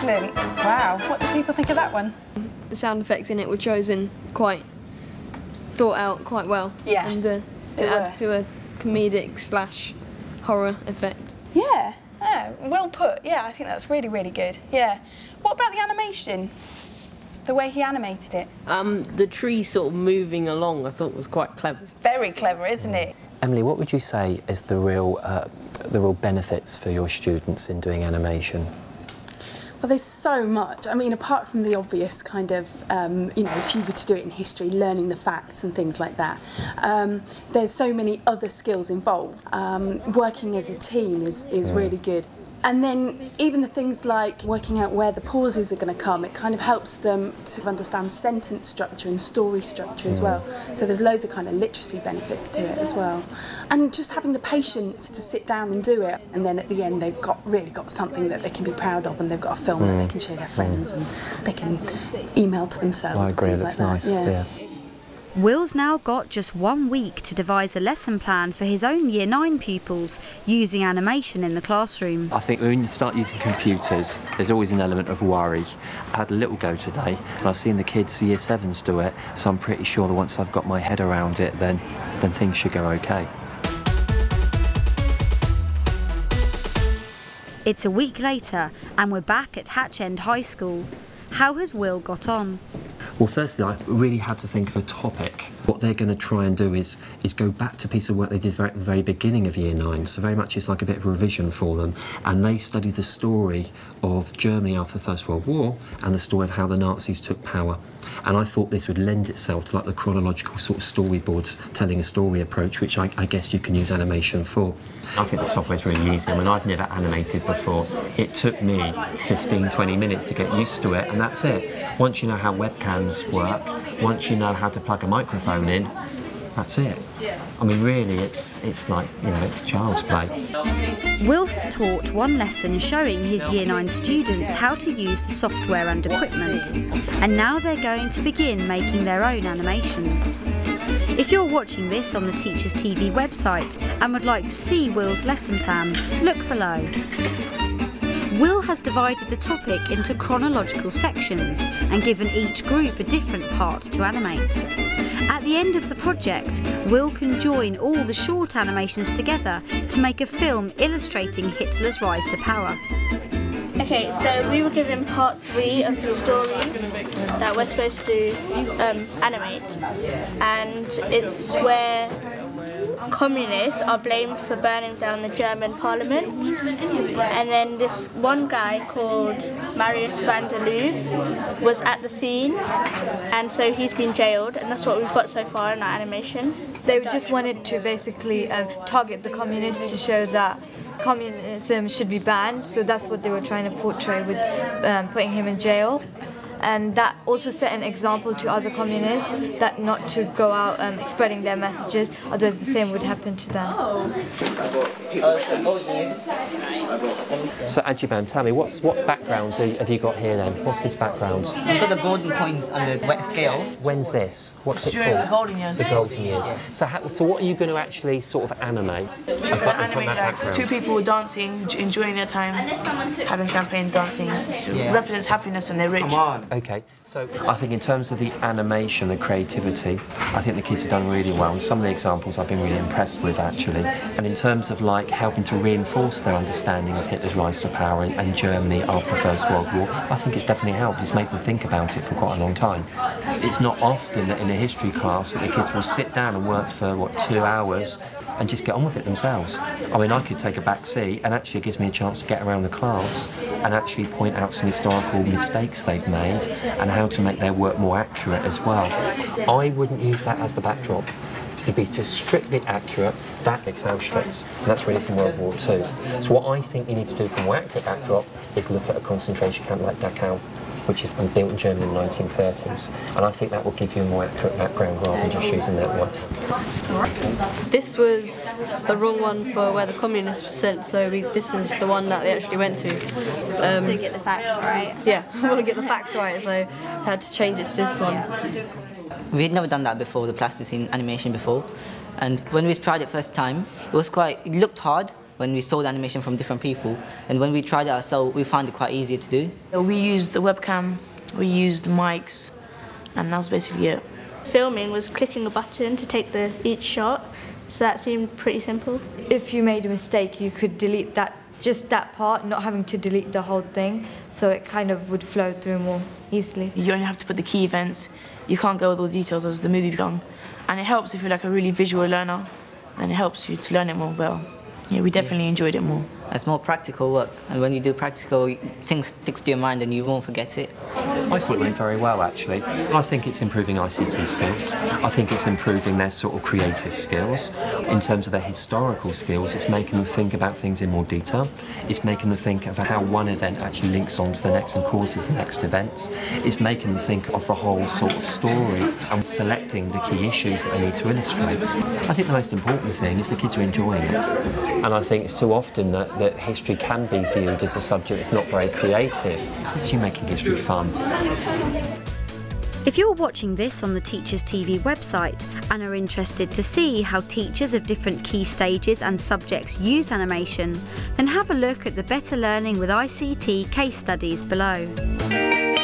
Excellent. Wow. What do people think of that one? The sound effects in it were chosen quite thought out quite well. Yeah. And to add to a comedic / horror effect. Yeah. Yeah. Well put. Yeah, I think that's really, really good. Yeah. What about the animation? The way he animated it? The tree sort of moving along I thought was quite clever. It's very clever, isn't it? Emily, what would you say is the real benefits for your students in doing animation? Well, there's so much. I mean, apart from the obvious kind of, you know, if you were to do it in history, learning the facts and things like that, there's so many other skills involved. Working as a team is really good. And then even the things like working out where the pauses are going to come, it kind of helps them to understand sentence structure and story structure as well. So there's loads of kind of literacy benefits to it as well. And just having the patience to sit down and do it. And then at the end they've really got something that they can be proud of, and they've got a film that they can show their friends and they can email to themselves. I agree, it looks nice. Yeah. Will's now got just 1 week to devise a lesson plan for his own Year 9 pupils using animation in the classroom. I think when you start using computers, there's always an element of worry. I had a little go today, and I've seen the kids, Year 7s, do it, so I'm pretty sure that once I've got my head around it, then things should go okay. It's a week later, and we're back at Hatch End High School. How has Will got on? Well, firstly, I really had to think of a topic. What they're going to try and do is go back to a piece of work they did at the very beginning of Year 9, so very much it's like a bit of a revision for them. And they study the story of Germany after the First World War and the story of how the Nazis took power. And I thought this would lend itself to like the chronological sort of storyboards, telling a story approach, which I guess you can use animation for. I think the software's really easy. I mean, I've never animated before. It took me 15, 20 minutes to get used to it, and that's it. Once you know how webcams work, once you know how to plug a microphone in, that's it. I mean, really, it's like, you know, it's child's play. Will has taught one lesson showing his Year 9 students how to use the software and equipment, and now they're going to begin making their own animations. If you're watching this on the Teachers TV website and would like to see Will's lesson plan, look below. Will has divided the topic into chronological sections and given each group a different part to animate. At the end of the project, Will can join all the short animations together to make a film illustrating Hitler's rise to power. Okay, so we were given part 3 of the story that we're supposed to animate, and it's where communists are blamed for burning down the German parliament, and then this one guy called Marius van der Loo was at the scene, and so he's been jailed, and that's what we've got so far in our animation. They just wanted to basically target the communists to show that communism should be banned, so that's what they were trying to portray with putting him in jail. And that also set an example to other communists that not to go out spreading their messages, otherwise the same would happen to them. So Ajiban, tell me, what background have you got here then? What's this background? I've got the golden coins on the wet scale. When's this? What's it During called? the golden years. The golden years. So what are you going to actually sort of animate? Animate like 2 people dancing, enjoying their time, having champagne, dancing. It represents happiness and they're rich. Come on. Okay, so I think in terms of the animation, the creativity, I think the kids have done really well, and some of the examples I've been really impressed with actually. And in terms of like helping to reinforce their understanding of Hitler's rise to power and Germany after the First World War, I think it's definitely helped. It's made them think about it for quite a long time. It's not often that in a history class that the kids will sit down and work for, 2 hours and just get on with it themselves. I mean, I could take a back seat, and actually it gives me a chance to get around the class and actually point out some historical mistakes they've made and how to make their work more accurate as well. I wouldn't use that as the backdrop. To be just strictly accurate, that is Auschwitz, and that's really from World War II. So what I think you need to do for a more accurate backdrop is look at a concentration camp like Dachau, which is built in Germany in the 1930s, and I think that will give you a more accurate background rather than just using that one. This was the wrong one for where the communists were sent, so this is the one that they actually went to. So get the facts right. Yeah, I want to get the facts right, so I had to change it to this one. We'd never done that before, the plasticine animation before. And when we tried it first time, it looked hard, when we saw the animation from different people, and when we tried it ourselves, we found it quite easy to do. We used the webcam, we used the mics, and that was basically it. Filming was clicking a button to take each shot, so that seemed pretty simple. If you made a mistake, you could delete just that part, not having to delete the whole thing, so it kind of would flow through more easily. You only have to put the key events. You can't go with all the details as the movie begun. And it helps if you're like a really visual learner, and it helps you to learn it more well. Yeah, we definitely enjoyed it more. It's more practical work, and when you do practical, things stick to your mind and you won't forget it. I thought it went very well, actually. I think it's improving ICT skills. I think it's improving their sort of creative skills. In terms of their historical skills, it's making them think about things in more detail. It's making them think of how one event actually links on to the next and causes the next events. It's making them think of the whole sort of story and selecting the key issues that they need to illustrate. I think the most important thing is the kids are enjoying it. And I think it's too often that history can be viewed as a subject that's not very creative. It's actually making history fun. If you're watching this on the Teachers TV website and are interested to see how teachers of different key stages and subjects use animation, then have a look at the Better Learning with ICT case studies below.